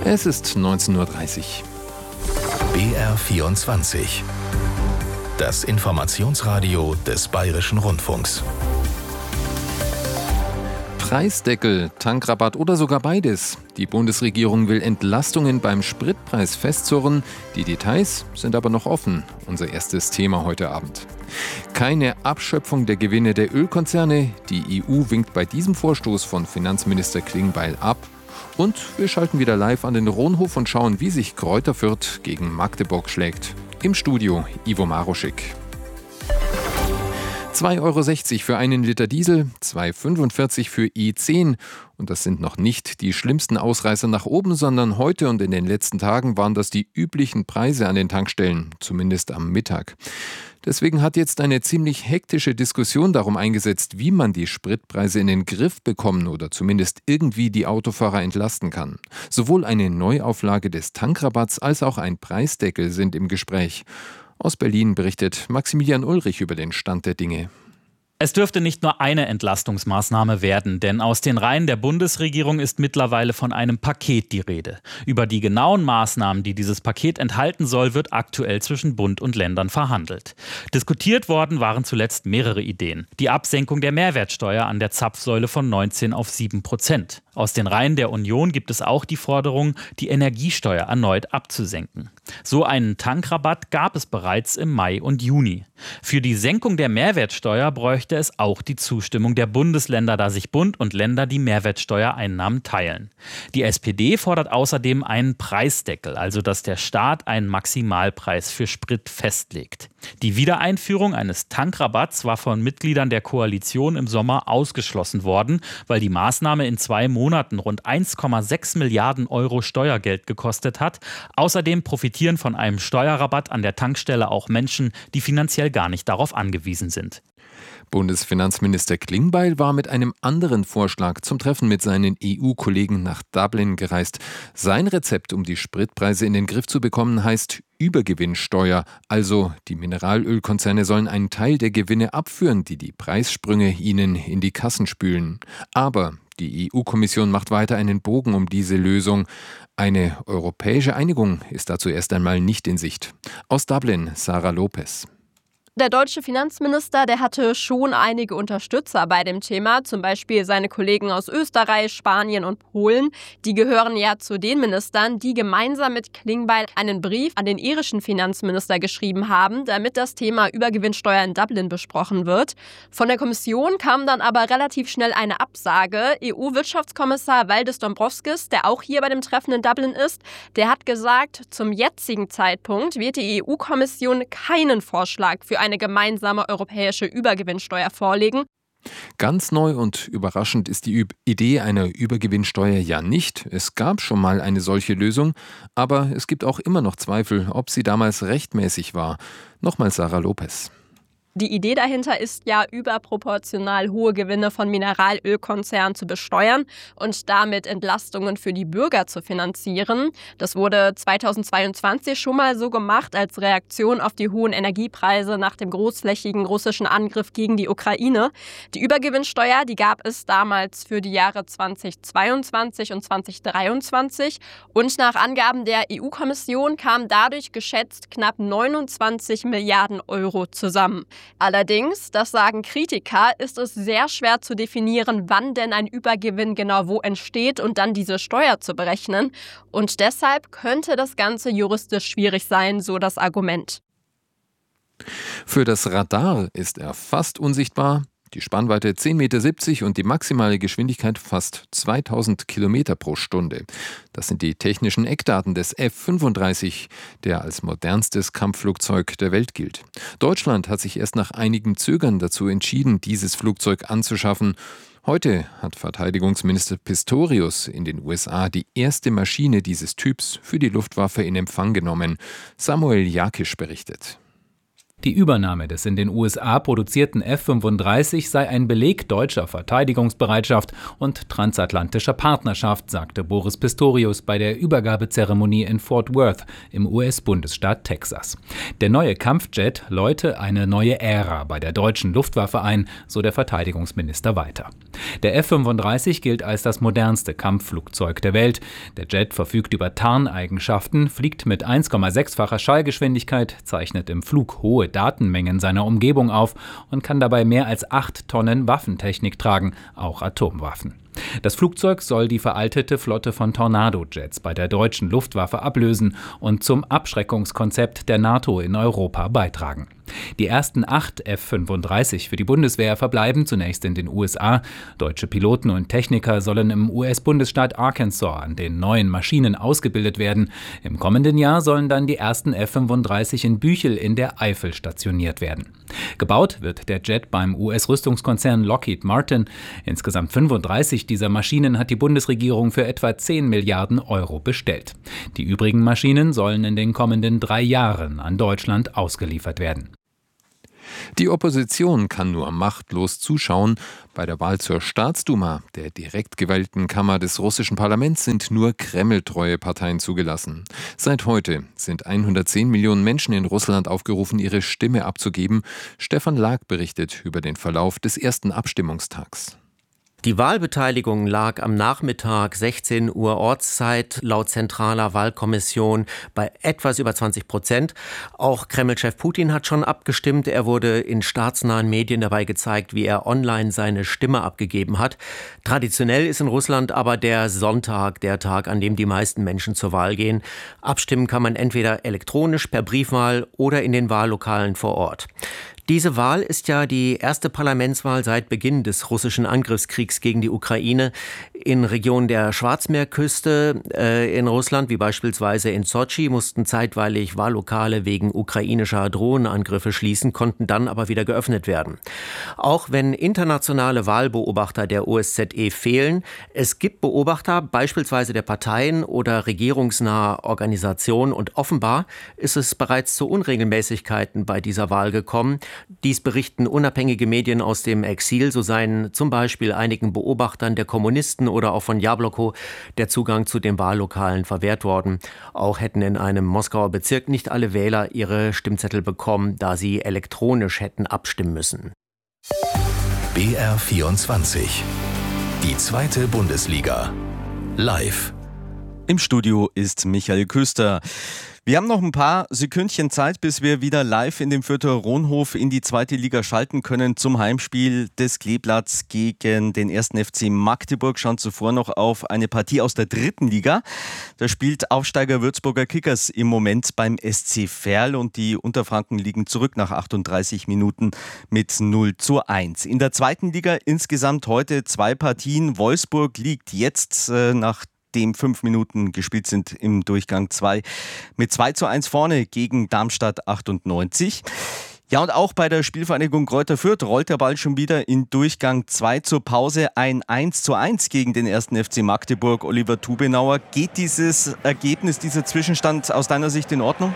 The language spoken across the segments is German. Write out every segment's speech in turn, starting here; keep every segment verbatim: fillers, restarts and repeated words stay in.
Es ist neunzehn Uhr dreißig. B R vierundzwanzig. Das Informationsradio des Bayerischen Rundfunks. Preisdeckel, Tankrabatt oder sogar beides. Die Bundesregierung will Entlastungen beim Spritpreis festzurren. Die Details sind aber noch offen. Unser erstes Thema heute Abend. Keine Abschöpfung der Gewinne der Ölkonzerne. Die E U winkt bei diesem Vorstoß von Finanzminister Klingbeil ab. Und wir schalten wieder live an den Ronhof und schauen, wie sich Greuther Fürth gegen Magdeburg schlägt. Im Studio Ivo Maroschik. zwei Euro sechzig für einen Liter Diesel, zwei Euro fünfundvierzig für E zehn. Und das sind noch nicht die schlimmsten Ausreißer nach oben, sondern heute und in den letzten Tagen waren das die üblichen Preise an den Tankstellen, zumindest am Mittag. Deswegen hat jetzt eine ziemlich hektische Diskussion darum eingesetzt, wie man die Spritpreise in den Griff bekommen oder zumindest irgendwie die Autofahrer entlasten kann. Sowohl eine Neuauflage des Tankrabatts als auch ein Preisdeckel sind im Gespräch. Aus Berlin berichtet Maximilian Ulrich über den Stand der Dinge. Es dürfte nicht nur eine Entlastungsmaßnahme werden, denn aus den Reihen der Bundesregierung ist mittlerweile von einem Paket die Rede. Über die genauen Maßnahmen, die dieses Paket enthalten soll, wird aktuell zwischen Bund und Ländern verhandelt. Diskutiert worden waren zuletzt mehrere Ideen. Die Absenkung der Mehrwertsteuer an der Zapfsäule von neunzehn auf sieben Prozent. Aus den Reihen der Union gibt es auch die Forderung, die Energiesteuer erneut abzusenken. So einen Tankrabatt gab es bereits im Mai und Juni. Für die Senkung der Mehrwertsteuer bräuchte es auch die Zustimmung der Bundesländer, da sich Bund und Länder die Mehrwertsteuereinnahmen teilen. Die S P D fordert außerdem einen Preisdeckel, also dass der Staat einen Maximalpreis für Sprit festlegt. Die Wiedereinführung eines Tankrabatts war von Mitgliedern der Koalition im Sommer ausgeschlossen worden, weil die Maßnahme in zwei Monaten rund eins Komma sechs Milliarden Euro Steuergeld gekostet hat. Außerdem profitieren von einem Steuerrabatt an der Tankstelle auch Menschen, die finanziell gar nicht darauf angewiesen sind. Bundesfinanzminister Klingbeil war mit einem anderen Vorschlag zum Treffen mit seinen E U-Kollegen nach Dublin gereist. Sein Rezept, um die Spritpreise in den Griff zu bekommen, heißt Übergewinnsteuer. Also die Mineralölkonzerne sollen einen Teil der Gewinne abführen, die die Preissprünge ihnen in die Kassen spülen. Aber die E U-Kommission macht weiter einen Bogen um diese Lösung. Eine europäische Einigung ist dazu erst einmal nicht in Sicht. Aus Dublin, Sarah Lopez. Der deutsche Finanzminister, der hatte schon einige Unterstützer bei dem Thema, zum Beispiel seine Kollegen aus Österreich, Spanien und Polen. Die gehören ja zu den Ministern, die gemeinsam mit Klingbeil einen Brief an den irischen Finanzminister geschrieben haben, damit das Thema Übergewinnsteuer in Dublin besprochen wird. Von der Kommission kam dann aber relativ schnell eine Absage. E U-Wirtschaftskommissar Valdis Dombrovskis, der auch hier bei dem Treffen in Dublin ist, der hat gesagt, zum jetzigen Zeitpunkt wird die E U-Kommission keinen Vorschlag für eine eine gemeinsame europäische Übergewinnsteuer vorlegen. Ganz neu und überraschend ist die Idee einer Übergewinnsteuer ja nicht. Es gab schon mal eine solche Lösung, aber es gibt auch immer noch Zweifel, ob sie damals rechtmäßig war. Nochmal Sarah Lopez. Die Idee dahinter ist ja, überproportional hohe Gewinne von Mineralölkonzernen zu besteuern und damit Entlastungen für die Bürger zu finanzieren. Das wurde zweitausendzweiundzwanzig schon mal so gemacht als Reaktion auf die hohen Energiepreise nach dem großflächigen russischen Angriff gegen die Ukraine. Die Übergewinnsteuer, die gab es damals für die Jahre zweitausendzweiundzwanzig und zweitausenddreiundzwanzig. Und nach Angaben der E U-Kommission kamen dadurch geschätzt knapp neunundzwanzig Milliarden Euro zusammen. Allerdings, das sagen Kritiker, ist es sehr schwer zu definieren, wann denn ein Übergewinn genau wo entsteht und dann diese Steuer zu berechnen. Und deshalb könnte das Ganze juristisch schwierig sein, so das Argument. Für das Radar ist er fast unsichtbar. Die Spannweite zehn Komma siebzig Meter und die maximale Geschwindigkeit fast zweitausend Kilometer pro Stunde. Das sind die technischen Eckdaten des F fünfunddreißig, der als modernstes Kampfflugzeug der Welt gilt. Deutschland hat sich erst nach einigem Zögern dazu entschieden, dieses Flugzeug anzuschaffen. Heute hat Verteidigungsminister Pistorius in den U S A die erste Maschine dieses Typs für die Luftwaffe in Empfang genommen. Samuel Jakisch berichtet. Die Übernahme des in den U S A produzierten F fünfunddreißig sei ein Beleg deutscher Verteidigungsbereitschaft und transatlantischer Partnerschaft, sagte Boris Pistorius bei der Übergabezeremonie in Fort Worth im U S-Bundesstaat Texas. Der neue Kampfjet läute eine neue Ära bei der deutschen Luftwaffe ein, so der Verteidigungsminister weiter. Der F fünfunddreißig gilt als das modernste Kampfflugzeug der Welt. Der Jet verfügt über Tarneigenschaften, fliegt mit eins Komma sechs-facher Schallgeschwindigkeit, zeichnet im Flug hohe Datenmengen seiner Umgebung auf und kann dabei mehr als acht Tonnen Waffentechnik tragen, auch Atomwaffen. Das Flugzeug soll die veraltete Flotte von Tornado-Jets bei der deutschen Luftwaffe ablösen und zum Abschreckungskonzept der NATO in Europa beitragen. Die ersten acht F fünfunddreißig für die Bundeswehr verbleiben zunächst in den U S A. Deutsche Piloten und Techniker sollen im U S-Bundesstaat Arkansas an den neuen Maschinen ausgebildet werden. Im kommenden Jahr sollen dann die ersten F fünfunddreißig in Büchel in der Eifel stationiert werden. Gebaut wird der Jet beim U S-Rüstungskonzern Lockheed Martin. Insgesamt fünfunddreißig dieser Maschinen hat die Bundesregierung für etwa zehn Milliarden Euro bestellt. Die übrigen Maschinen sollen in den kommenden drei Jahren an Deutschland ausgeliefert werden. Die Opposition kann nur machtlos zuschauen. Bei der Wahl zur Staatsduma, der direkt gewählten Kammer des russischen Parlaments, sind nur kremltreue Parteien zugelassen. Seit heute sind hundertzehn Millionen Menschen in Russland aufgerufen, ihre Stimme abzugeben. Stefan Lag berichtet über den Verlauf des ersten Abstimmungstags. Die Wahlbeteiligung lag am Nachmittag sechzehn Uhr Ortszeit laut zentraler Wahlkommission bei etwas über zwanzig Prozent. Auch Kreml-Chef Putin hat schon abgestimmt. Er wurde in staatsnahen Medien dabei gezeigt, wie er online seine Stimme abgegeben hat. Traditionell ist in Russland aber der Sonntag der Tag, an dem die meisten Menschen zur Wahl gehen. Abstimmen kann man entweder elektronisch, per Briefwahl oder in den Wahllokalen vor Ort. Diese Wahl ist ja die erste Parlamentswahl seit Beginn des russischen Angriffskriegs gegen die Ukraine. In Regionen der Schwarzmeerküste äh, in Russland, wie beispielsweise in Sotschi, mussten zeitweilig Wahllokale wegen ukrainischer Drohnenangriffe schließen, konnten dann aber wieder geöffnet werden. Auch wenn internationale Wahlbeobachter der O S Z E fehlen, es gibt Beobachter beispielsweise der Parteien oder regierungsnaher Organisationen und offenbar ist es bereits zu Unregelmäßigkeiten bei dieser Wahl gekommen. Dies berichten unabhängige Medien aus dem Exil. So seien zum Beispiel einigen Beobachtern der Kommunisten oder auch von Jabloko der Zugang zu den Wahllokalen verwehrt worden. Auch hätten in einem Moskauer Bezirk nicht alle Wähler ihre Stimmzettel bekommen, da sie elektronisch hätten abstimmen müssen. B R vierundzwanzig. Die zweite Bundesliga. Live. Im Studio ist Michael Küster. Wir haben noch ein paar Sekündchen Zeit, bis wir wieder live in dem Fürther Ronhof in die zweite Liga schalten können zum Heimspiel des Kleeblatts gegen den ersten F C Magdeburg. Schauen zuvor noch auf eine Partie aus der dritten Liga. Da spielt Aufsteiger Würzburger Kickers im Moment beim S C Verl und die Unterfranken liegen zurück nach achtunddreißig Minuten mit null zu eins. In der zweiten Liga insgesamt heute zwei Partien. Wolfsburg liegt jetzt äh, nach dem fünf Minuten gespielt sind im Durchgang zwei, mit zwei zu eins vorne gegen Darmstadt achtundneunzig. Ja, und auch bei der Spielvereinigung Greuther Fürth rollt der Ball schon wieder in Durchgang zwei zur Pause. Ein eins zu eins gegen den ersten F C Magdeburg. Oliver Tubenauer, geht dieses Ergebnis, dieser Zwischenstand aus deiner Sicht in Ordnung?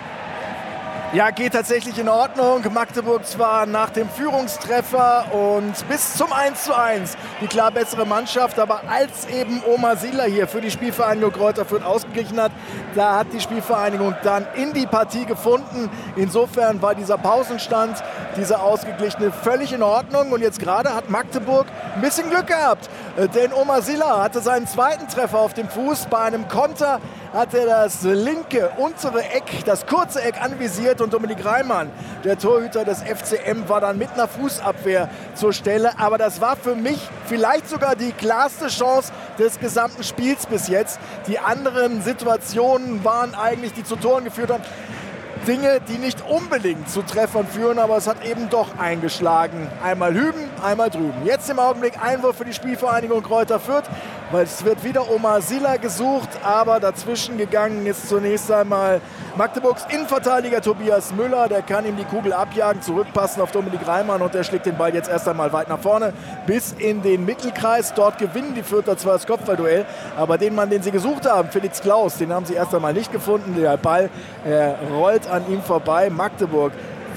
Ja, geht tatsächlich in Ordnung. Magdeburg zwar nach dem Führungstreffer und bis zum eins zu eins die klar bessere Mannschaft, aber als eben Omar Sieler hier für die Spielvereinigung Greuther Fürth ausgeglichen hat, da hat die Spielvereinigung dann in die Partie gefunden. Insofern war dieser Pausenstand, dieser ausgeglichene, völlig in Ordnung. Und jetzt gerade hat Magdeburg ein bisschen Glück gehabt, denn Omar Sieler hatte seinen zweiten Treffer auf dem Fuß. Bei einem Konter hat er das linke untere Eck, das kurze Eck anvisiert und Dominik Reimann, der Torhüter des F C M, war dann mit einer Fußabwehr zur Stelle. Aber das war für mich vielleicht sogar die klarste Chance des gesamten Spiels bis jetzt. Die anderen Situationen waren eigentlich, die zu Toren geführt haben, Dinge, die nicht unbedingt zu Treffern führen, aber es hat eben doch eingeschlagen. Einmal hüben, einmal drüben. Jetzt im Augenblick Einwurf für die Spielvereinigung Greuther Fürth, weil es wird wieder Omar Sieler gesucht, aber dazwischen gegangen ist zunächst einmal Magdeburgs Innenverteidiger Tobias Müller. Der kann ihm die Kugel abjagen, zurückpassen auf Dominik Reimann und der schlägt den Ball jetzt erst einmal weit nach vorne bis in den Mittelkreis. Dort gewinnen die Fürther zwar das Kopfballduell, aber den Mann, den sie gesucht haben, Felix Klaus, den haben sie erst einmal nicht gefunden. Der Ball äh, rollt an ihm vorbei. Magdeburg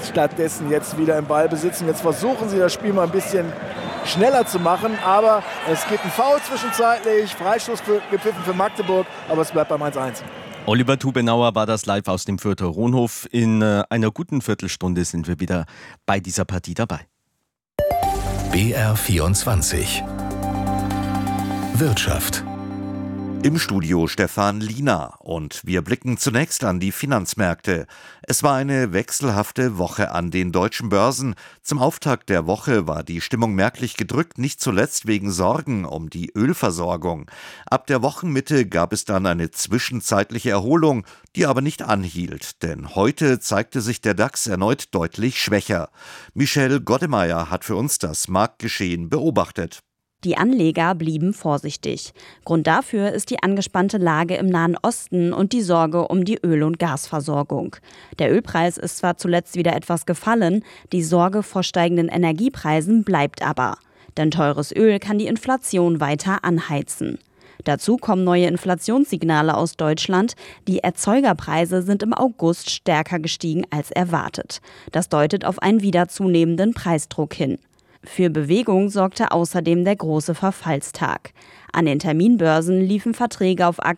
stattdessen jetzt wieder im Ballbesitz. Und jetzt versuchen sie das Spiel mal ein bisschen schneller zu machen, aber es gibt einen Foul zwischenzeitlich, Freistoß für, gepfiffen für Magdeburg, aber es bleibt beim eins eins. Oliver Tubenauer war das live aus dem Fürther Ronhof. In äh, einer guten Viertelstunde sind wir wieder bei dieser Partie dabei. B R vierundzwanzig Wirtschaft. Im Studio Stefan Liener und wir blicken zunächst an die Finanzmärkte. Es war eine wechselhafte Woche an den deutschen Börsen. Zum Auftakt der Woche war die Stimmung merklich gedrückt, nicht zuletzt wegen Sorgen um die Ölversorgung. Ab der Wochenmitte gab es dann eine zwischenzeitliche Erholung, die aber nicht anhielt, denn heute zeigte sich der DAX erneut deutlich schwächer. Michelle Goddemeyer hat für uns das Marktgeschehen beobachtet. Die Anleger blieben vorsichtig. Grund dafür ist die angespannte Lage im Nahen Osten und die Sorge um die Öl- und Gasversorgung. Der Ölpreis ist zwar zuletzt wieder etwas gefallen, die Sorge vor steigenden Energiepreisen bleibt aber. Denn teures Öl kann die Inflation weiter anheizen. Dazu kommen neue Inflationssignale aus Deutschland. Die Erzeugerpreise sind im August stärker gestiegen als erwartet. Das deutet auf einen wieder zunehmenden Preisdruck hin. Für Bewegung sorgte außerdem der große Verfallstag. An den Terminbörsen liefen Verträge auf Aktien